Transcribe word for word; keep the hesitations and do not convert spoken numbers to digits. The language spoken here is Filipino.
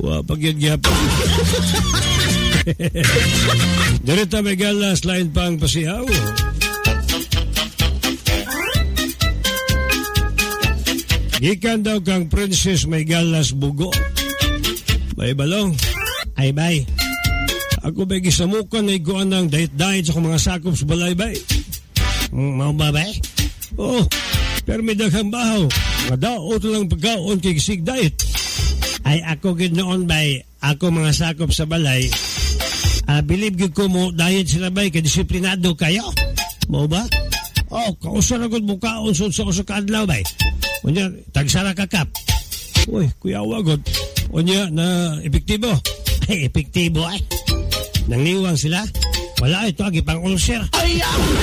Wa pagyagyapan. Direta may galas, lain pang pasihaw. Gikan daw kang princess may galas bugo. Bay balong. Ay bay. Ako bay gisamukan na iguan ng dait-dait sa mga sakop sa balay bay. Mau ba bay? Oh, pero may daghang bahaw. Madaot lang pagkaon kay gisig dait. Ay ako gid noon bay, ako mga sakop sa balay. Uh, believe gid ko mo dahil sila bay kay disiplinado kayo. Mo ba? Oh, kausar agad mo kaon sa sa kadlaw bay. Unya tagsara ka kap. Uy, kuya wagod. Unya na epektibo. Ay epektibo ay. Nangliwang sila. Wala ito agi pang ulcer. Ay